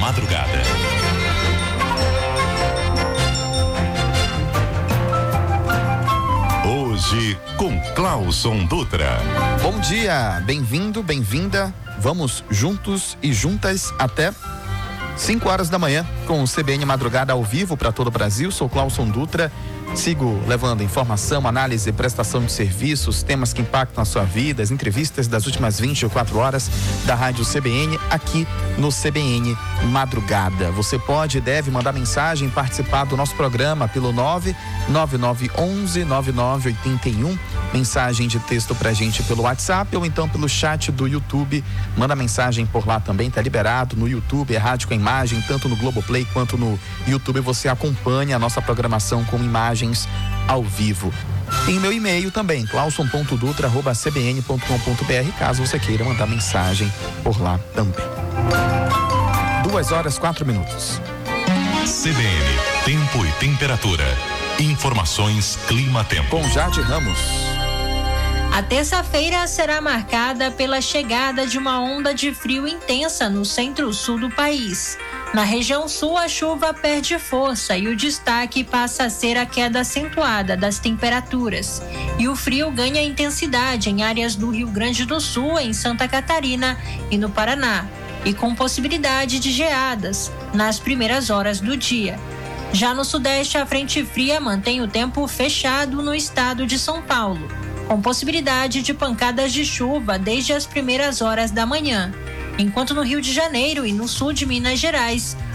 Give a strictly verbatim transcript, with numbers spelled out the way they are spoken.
madrugada. Hoje com Clauson Dutra. Bom dia, bem-vindo, bem-vinda. Vamos juntos e juntas até cinco horas da manhã com o C B N Madrugada ao vivo para todo o Brasil. Sou Clauson Dutra. Sigo levando informação, análise e prestação de serviços, temas que impactam a sua vida, as entrevistas das últimas vinte e quatro horas da Rádio C B N, aqui no C B N Madrugada. Você pode e deve mandar mensagem, participar do nosso programa pelo nove nove nove um um nove nove oito um, mensagem de texto pra gente pelo WhatsApp ou então pelo chat do YouTube. Manda mensagem por lá também, tá liberado no YouTube, é rádio com imagem, tanto no Globoplay quanto no YouTube. Você acompanha a nossa programação com imagens ao vivo. Tem meu e-mail também, clauson ponto dutra arroba c b n ponto com ponto b r, caso você queira mandar mensagem por lá também. Duas horas, quatro minutos. C B N, tempo e temperatura. Informações Clima-Tempo. Com Jade Ramos. A terça-feira será marcada pela chegada de uma onda de frio intensa no centro-sul do país. Na região sul, a chuva perde força e o destaque passa a ser a queda acentuada das temperaturas. E o frio ganha intensidade em áreas do Rio Grande do Sul, em Santa Catarina e no Paraná, e com possibilidade de geadas nas primeiras horas do dia. Já no sudeste, a frente fria mantém o tempo fechado no estado de São Paulo, com possibilidade de pancadas de chuva desde as primeiras horas da manhã. Enquanto no Rio de Janeiro e no sul de Minas Gerais,